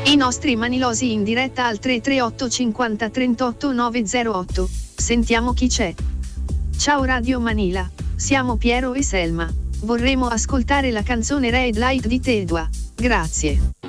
I nostri manilosi in diretta al 338 50 38 908. Sentiamo chi c'è. Ciao Radio Manila, siamo Piero e Selma. Vorremmo ascoltare la canzone Red Light di Tedua. Grazie.